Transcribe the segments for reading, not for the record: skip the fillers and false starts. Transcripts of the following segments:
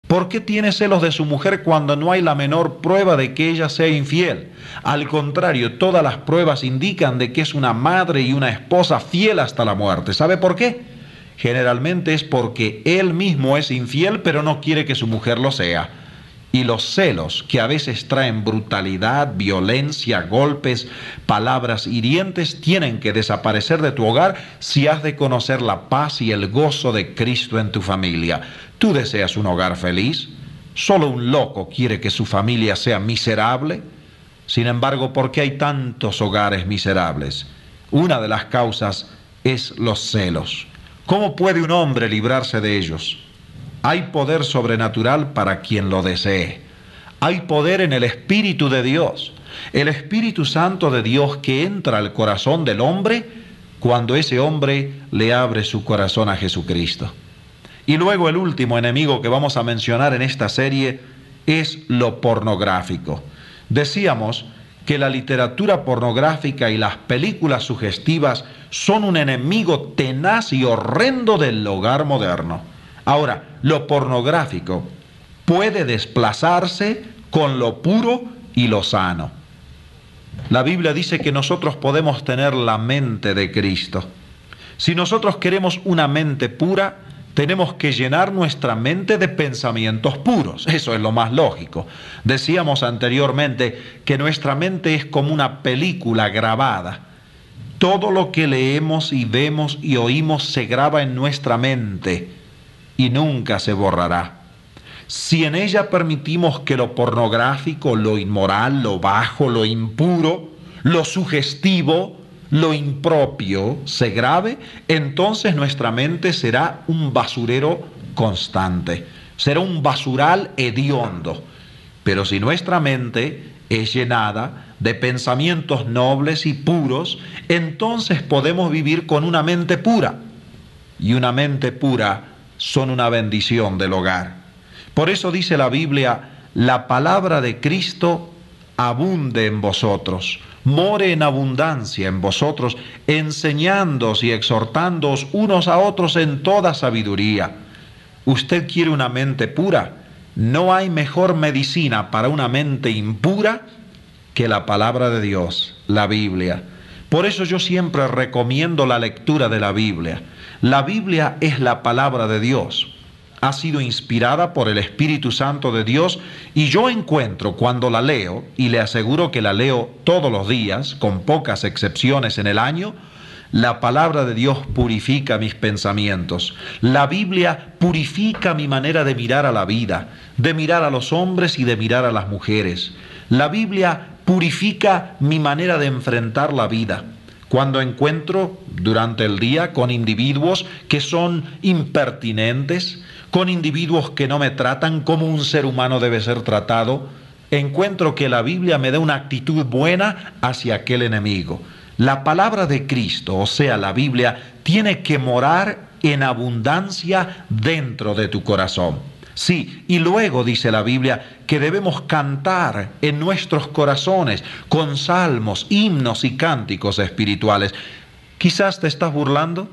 ¿Por qué tiene celos de su mujer cuando no hay la menor prueba de que ella sea infiel? Al contrario, todas las pruebas indican de que es una madre y una esposa fiel hasta la muerte. ¿Sabe por qué? Generalmente es porque él mismo es infiel, pero no quiere que su mujer lo sea. Y los celos, que a veces traen brutalidad, violencia, golpes, palabras hirientes, tienen que desaparecer de tu hogar si has de conocer la paz y el gozo de Cristo en tu familia. ¿Tú deseas un hogar feliz? ¿Solo un loco quiere que su familia sea miserable? Sin embargo, ¿por qué hay tantos hogares miserables? Una de las causas es los celos. ¿Cómo puede un hombre librarse de ellos? Hay poder sobrenatural para quien lo desee. Hay poder en el Espíritu de Dios. El Espíritu Santo de Dios que entra al corazón del hombre cuando ese hombre le abre su corazón a Jesucristo. Y luego el último enemigo que vamos a mencionar en esta serie es lo pornográfico. Decíamos que la literatura pornográfica y las películas sugestivas son un enemigo tenaz y horrendo del hogar moderno. Ahora, lo pornográfico puede desplazarse con lo puro y lo sano. La Biblia dice que nosotros podemos tener la mente de Cristo. Si nosotros queremos una mente pura, tenemos que llenar nuestra mente de pensamientos puros. Eso es lo más lógico. Decíamos anteriormente que nuestra mente es como una película grabada. Todo lo que leemos y vemos y oímos se graba en nuestra mente y nunca se borrará. Si en ella permitimos que lo pornográfico, lo inmoral, lo bajo, lo impuro, lo sugestivo, lo impropio se grabe, entonces nuestra mente será un basurero constante, será un basural hediondo. Pero si nuestra mente es llenada de pensamientos nobles y puros, entonces podemos vivir con una mente pura. Y una mente pura son una bendición del hogar. Por eso dice la Biblia, la palabra de Cristo abunde en vosotros, more en abundancia en vosotros, enseñándoos y exhortándoos unos a otros en toda sabiduría. ¿Usted quiere una mente pura? No hay mejor medicina para una mente impura que la palabra de Dios, la Biblia. Por eso yo siempre recomiendo la lectura de la Biblia. La Biblia es la palabra de Dios. Ha sido inspirada por el Espíritu Santo de Dios y yo encuentro cuando la leo, y le aseguro que la leo todos los días, con pocas excepciones en el año, la palabra de Dios purifica mis pensamientos. La Biblia purifica mi manera de mirar a la vida, de mirar a los hombres y de mirar a las mujeres. La Biblia purifica mi manera de enfrentar la vida. Cuando encuentro durante el día con individuos que son impertinentes, con individuos que no me tratan como un ser humano debe ser tratado, encuentro que la Biblia me da una actitud buena hacia aquel enemigo. La palabra de Cristo, o sea, la Biblia, tiene que morar en abundancia dentro de tu corazón. Sí, y luego dice la Biblia que debemos cantar en nuestros corazones con salmos, himnos y cánticos espirituales. ¿Quizás te estás burlando?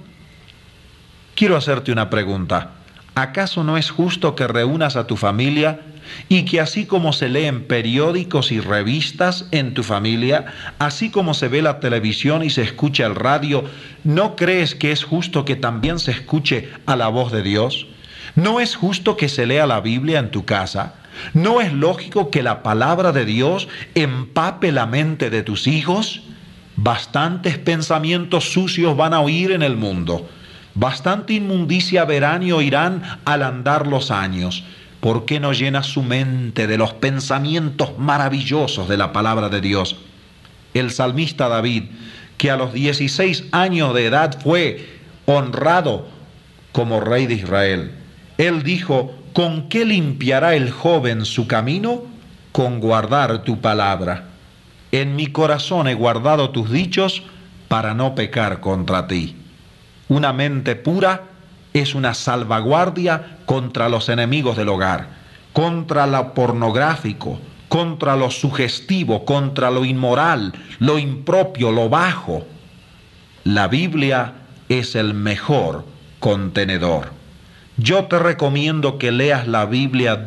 Quiero hacerte una pregunta. ¿Acaso no es justo que reúnas a tu familia y que así como se leen periódicos y revistas en tu familia, así como se ve la televisión y se escucha el radio, ¿no crees que es justo que también se escuche a la voz de Dios? ¿No es justo que se lea la Biblia en tu casa? ¿No es lógico que la palabra de Dios empape la mente de tus hijos? Bastantes pensamientos sucios van a oír en el mundo. Bastante inmundicia verán y oirán al andar los años. ¿Por qué no llenas su mente de los pensamientos maravillosos de la palabra de Dios? El salmista David, que a los 16 años de edad fue honrado como rey de Israel, él dijo, ¿con qué limpiará el joven su camino? Con guardar tu palabra. En mi corazón he guardado tus dichos para no pecar contra ti. Una mente pura es una salvaguardia contra los enemigos del hogar, contra lo pornográfico, contra lo sugestivo, contra lo inmoral, lo impropio, lo bajo. La Biblia es el mejor contenedor. Yo te recomiendo que leas la Biblia